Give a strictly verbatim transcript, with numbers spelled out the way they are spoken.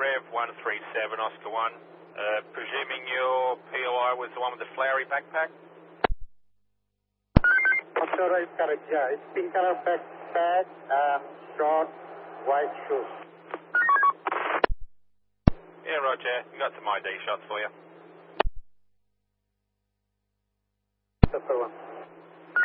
Rev one three seven, Oscar one. Uh, presuming your P O I was the one with the flowery backpack? Oscar, is correct, yeah. It's pink color backpack, um, short, white shoes. Yeah, roger. We got some I D shots for you. Super one.